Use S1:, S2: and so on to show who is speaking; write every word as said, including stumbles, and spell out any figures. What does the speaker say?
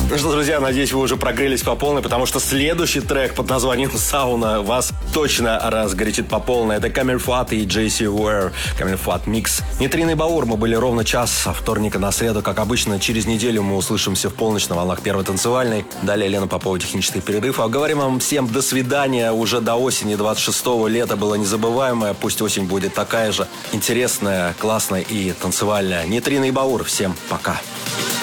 S1: Ну что, друзья, надеюсь, вы уже прогрелись по полной, потому что следующий трек под названием «Сауна» вас точно разгорячит по полной. Это Камиль Фуат и джей си Ware. Камиль Фуат микс. Нейтрино и Баур. Мы были ровно час со вторника на среду. Как обычно, через неделю мы услышимся в полночь на волнах первой танцевальной. Далее Лена Попова, технический перерыв. А говорим вам всем до свидания. Уже до осени двадцать шестого. Лето было незабываемое. Пусть осень будет такая же интересная, классная и танцевальная. Нейтрино и Баур. Всем пока.